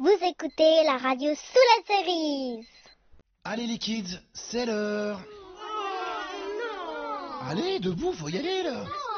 Vous écoutez la radio sous la cerise. Allez les kids, c'est l'heure. Allez, debout, faut y aller là.